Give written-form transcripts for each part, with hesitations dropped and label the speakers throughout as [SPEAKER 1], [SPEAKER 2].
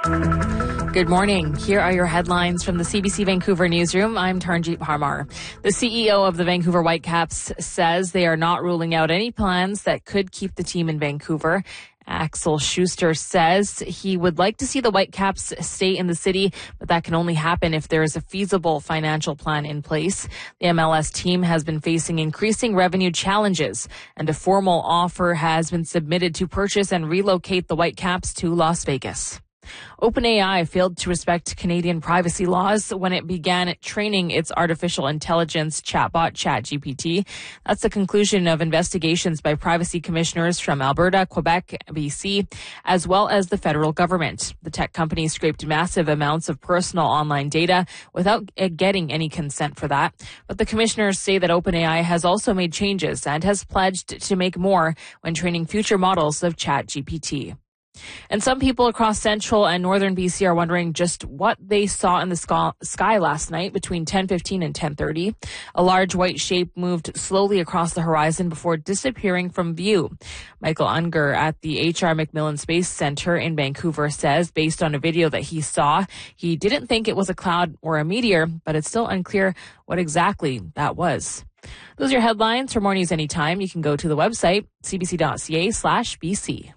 [SPEAKER 1] Good morning. Here are your headlines from the CBC Vancouver newsroom. I'm Tarnjeet Parmar. The CEO of the Vancouver Whitecaps says they are not ruling out any plans that could keep the team in Vancouver. Axel Schuster says he would like to see the Whitecaps stay in the city, but that can only happen if there is a feasible financial plan in place. The MLS team has been facing increasing revenue challenges, and a formal offer has been submitted to purchase and relocate the Whitecaps to Las Vegas. OpenAI failed to respect Canadian privacy laws when it began training its artificial intelligence chatbot ChatGPT. That's the conclusion of investigations by privacy commissioners from Alberta, Quebec, BC, as well as the federal government. The tech company scraped massive amounts of personal online data without getting any consent for that. But the commissioners say that OpenAI has also made changes and has pledged to make more when training future models of ChatGPT. And some people across central and northern BC are wondering just what they saw in the sky last night between 10:15 and 10:30. A large white shape moved slowly across the horizon before disappearing from view. Michael Unger at the H.R. MacMillan Space Center in Vancouver says, based on a video that he saw, he didn't think it was a cloud or a meteor, but it's still unclear what exactly that was. Those are your headlines. For more news anytime, you can go to the website, cbc.ca/BC.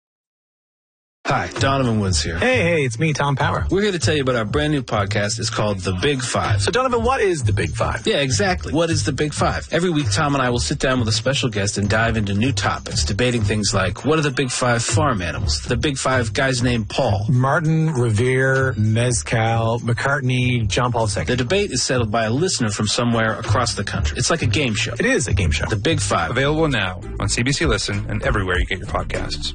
[SPEAKER 2] Hi, Donovan Woods here.
[SPEAKER 3] Hey, it's me, Tom Power.
[SPEAKER 2] We're here to tell you about our brand new podcast. It's called The Big Five.
[SPEAKER 3] So, Donovan, what is The Big Five?
[SPEAKER 2] Yeah, exactly. What is The Big Five? Every week, Tom and I will sit down with a special guest and dive into new topics, debating things like, what are the Big Five farm animals? The Big Five guys named Paul.
[SPEAKER 3] Martin, Revere, Mezcal, McCartney, John Paul II.
[SPEAKER 2] The debate is settled by a listener from somewhere across the country. It's like a game show.
[SPEAKER 3] It is a game show.
[SPEAKER 2] The Big Five.
[SPEAKER 4] Available now on CBC Listen and everywhere you get your podcasts.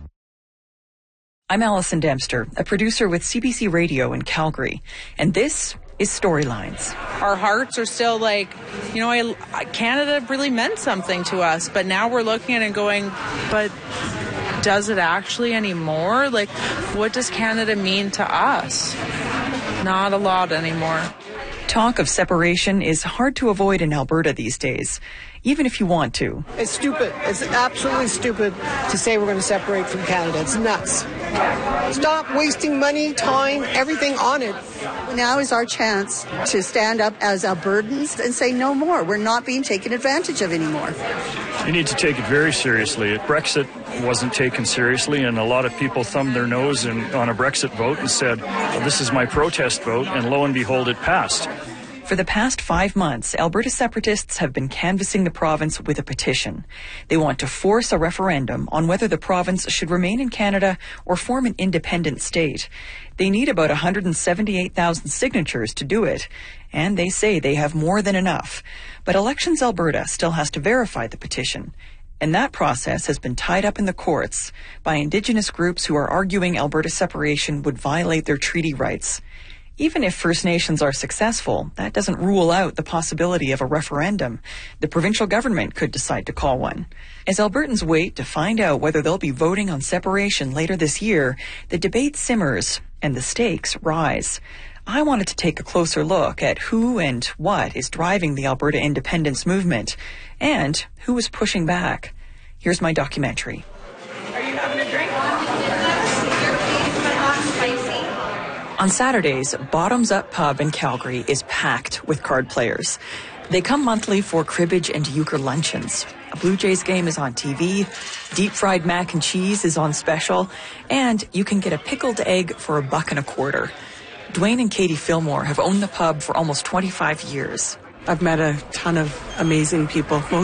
[SPEAKER 5] I'm Allison Dempster, a producer with CBC Radio in Calgary, and this is Storylines.
[SPEAKER 6] Our hearts are still like, Canada really meant something to us, but now we're looking at it and going, but does it actually anymore? Like, what does Canada mean to us? Not a lot anymore.
[SPEAKER 5] Talk of separation is hard to avoid in Alberta these days, even if you want to.
[SPEAKER 7] It's stupid. It's absolutely stupid to say we're going to separate from Canada. It's nuts. Stop wasting money, time, everything on it.
[SPEAKER 8] Now is our chance to stand up as Albertans and say no more. We're not being taken advantage of anymore.
[SPEAKER 9] You need to take it very seriously. Brexit wasn't taken seriously, and a lot of people thumbed their nose on a Brexit vote and said, well, this is my protest vote, and lo and behold, it passed.
[SPEAKER 5] For the past 5 months, Alberta separatists have been canvassing the province with a petition. They want to force a referendum on whether the province should remain in Canada or form an independent state. They need about 178,000 signatures to do it, and they say they have more than enough. But Elections Alberta still has to verify the petition. And that process has been tied up in the courts by Indigenous groups who are arguing Alberta separation would violate their treaty rights. Even if First Nations are successful, that doesn't rule out the possibility of a referendum. The provincial government could decide to call one. As Albertans wait to find out whether they'll be voting on separation later this year, the debate simmers and the stakes rise. I wanted to take a closer look at who and what is driving the Alberta independence movement and who is pushing back. Here's my documentary.
[SPEAKER 6] Are you having a drink?
[SPEAKER 5] On Saturdays, Bottoms Up Pub in Calgary is packed with card players. They come monthly for cribbage and euchre luncheons. A Blue Jays game is on TV, deep-fried mac and cheese is on special, and you can get a pickled egg for $1.25. Dwayne and Katie Fillmore have owned the pub for almost 25 years.
[SPEAKER 10] I've met a ton of amazing people.